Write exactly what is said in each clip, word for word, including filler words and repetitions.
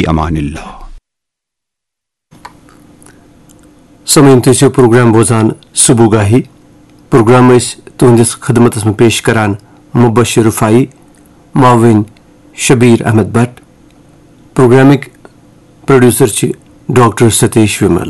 अमानिल्लाह। समयंतुझे program बोजान सुबुगाही program तुंदिस खदमत में पेश करान मुबशिर रुफाई माविन शबीर अहमद भट्ट प्रोग्रामिक प्रोड्यूसर ची डॉक्टर सतीश विमल।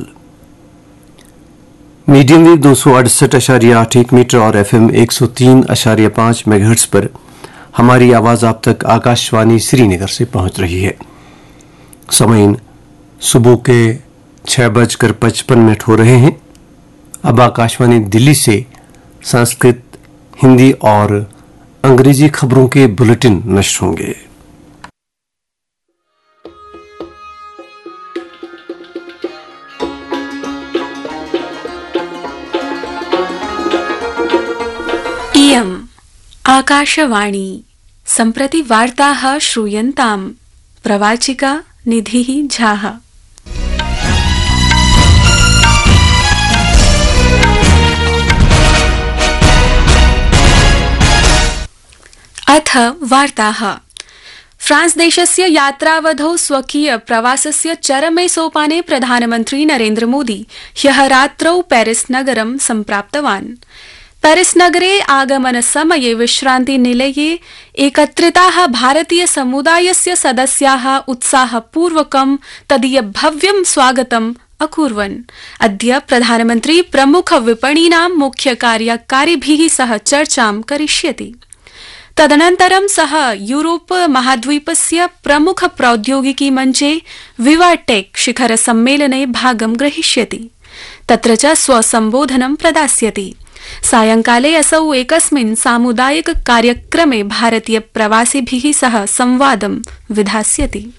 मीडियम वेव दो सौ अड़सठ अशारिया आठ एक मीटर और एफ एम एक सौ तीन अशारिया पाँच मेगाहर्ट्ज पर हमारी आवाज़ आप तक आकाशवाणी श्रीनगर से पहुंच रही है। समयीन सुबह के छः बजकर पचपन मिनट हो रहे हैं। अब आकाशवाणी दिल्ली से संस्कृत, हिंदी और अंग्रेजी खबरों के बुलेटिन नष्ट होंगे। इयम् आकाशवाणी सम्प्रति वार्ताः श्रूयन्ताम्। प्रवाचिका निधिः झाः। अथ वार्ताः। फ्रांस देशस्य यात्रावधौ स्वकीय प्रवासस्य चरमे सोपाने प्रधानमन्त्री नरेन्द्र मोदी ह्यः रात्रौ पेरिस नगरं सम्प्राप्तवान्। पेरिस नगरे आगमन समये विश्रान्ति निलये एकत्रिताः भारतीय समुदायस्य सदस्याः उत्साहपूर्वकं तदीय भव्यं स्वागतम् अकुर्वन्। अद्य प्रधानमन्त्री प्रमुख विपणीनां मुख्य कार्यकारिभिः सह चर्चां करिष्यति। तदनन्तरं सः यूरोप महाद्वीपस्य प्रमुख प्रौद्योगिकी मञ्चे विवाटेक शिखर सम्मेलने भागं ग्रहीष्यति। तत्र च स्वसम्बोधनं प्रदास्यति। सायंकाले असौ एकस्मिन् सामुदायिक कार्यक्रमे भारतीय प्रवासिभिः सह संवादं विधास्यति।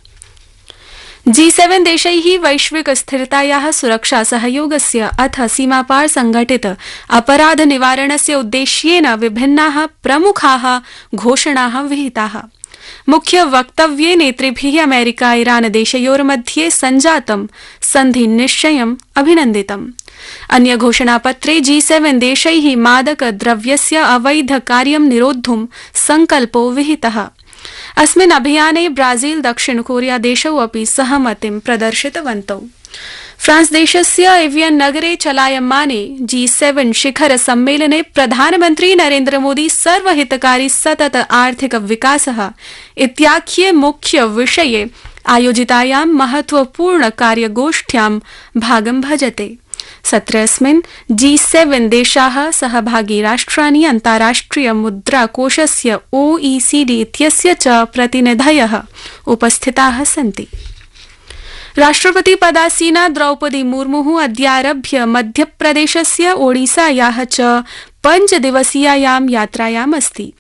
जी सेवन देशैः वैश्विक स्थिरतायाः सुरक्षा सहयोगस्य अथ सीमापार संघटित अपराध निवारणस्य उद्देश्येन विभिन्नाः प्रमुखाः घोषणाः विहिताः। मुख्य वक्तव्ये नेतृभिः अमेरिका ईरान देशयोर्मध्ये सञ्जातं सन्धि निश्चयम् अभिनन्दितम्। अन्य घोषणापत्रे जी सेवन देशैः मादक द्रव्यस्य अवैध कार्यं निरोद्धुं संकल्पो विहितः। अस्मिन् अभियाने ब्राजील दक्षिण कोरिया देशौ अपि सहमतिं प्रदर्शितवन्तौ। फ्रांस देशस्य एवियन नगरे चलायमाने जी सेवन शिखर सम्मेलने प्रधानमन्त्री नरेन्द्र मोदी सर्वहितकारी सतत आर्थिक विकासः इत्याख्ये मुख्य विषये आयोजितायां महत्वपूर्ण कार्यगोष्ठ्यां भागं भजते। सत्रेऽस्मिन् जी सेवन देशाः सहभागी राष्ट्राणि अन्ताराष्ट्रिय मुद्राकोषस्य ओईसीडी इत्यस्य च प्रतिनिधयः उपस्थिताः सन्ति। राष्ट्रपति पदासीना द्रौपदी मुर्मुः अद्यारभ्य मध्यप्रदेशस्य ओडिसायाः च पञ्चदिवसीयायां यात्रायाम् अस्ति।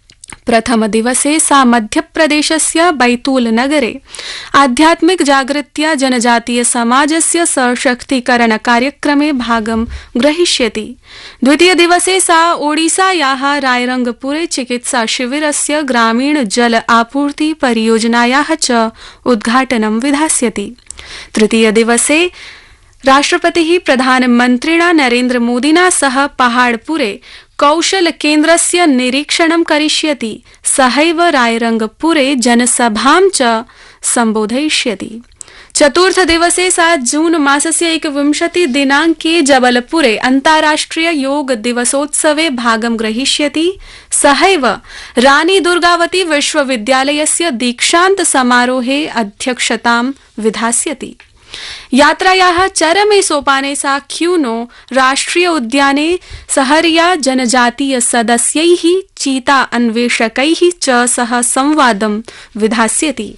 प्रथम दिवसे सा मध्यप्रदेशस्य बैतूल नगरे आध्यात्मिक जागृत्या जनजातीय समाजस्य सशक्तीकरण कार्यक्रमे भागं ग्रहीष्यति। द्वितीय दिवसे सा ओडिसायाः रायरंगपुरे चिकित्सा शिविरस्य ग्रामीण जल आपूर्ति परियोजनायाः च उद्घाटनं विधास्यति। तृतीय दिवसे राष्ट्रपतिः प्रधानमन्त्रिणा नरेन्द्र मोदिना सह पहाड़पुरे कौशल केन्द्रस्य निरीक्षणं करिष्यति। सहैव रायरंगपुरे जनसभां च सम्बोधयिष्यति। चतुर्थ दिवसे सा जून मासस्य एकविंशति दिनांके जबलपुरे अन्ताराष्ट्रिय योग दिवसोत्सवे भागं ग्रहीष्यति। सहैव रानी दुर्गावती विश्वविद्यालयस्य दीक्षांत समारोहे अध्यक्षतां विधास्यति। यात्रायाः चरमे सोपाने सा क्यूनो राष्ट्रिय उद्याने सहरिया जनजातीय सदस्यैः चीता अन्वेषकैः च सह संवादं विधास्यति।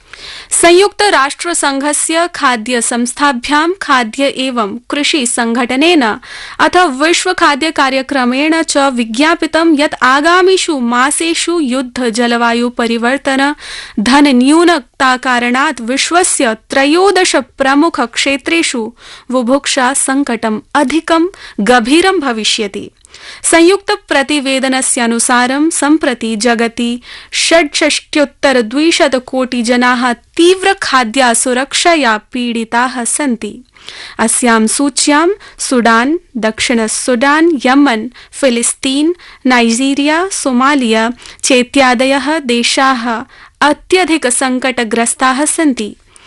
संयुक्त राष्ट्र संघस्य खाद्य संस्थाभ्यां खाद्य एवं कृषि संघटनेन अथ विश्व खाद्य कार्यक्रमेण च विज्ञापितं यत् आगामिषु मासेषु युद्ध, जलवायु परिवर्तन, धन न्यूनता कारणात् विश्वस्य त्रयोदश प्रमुख क्षेत्रेषु बुभुक्षा संकटम् अधिकं गभीरं भविष्यति। संयुक्त प्रतिवेदनस्यानुसारं सम्प्रति जगति षड्षष्ट्युत्तर द्विशत कोटि जनाः तीव्र खाद्यासुरक्षया पीडिताः सन्ति। अस्यां सूच्यां सुडान, दक्षिण सुडान, यमन, फिलिस्तीन, नाइजीरिया, सोमालिया चेत्यादयः देशाः अत्यधिक संकटग्रस्ताः सन्ति।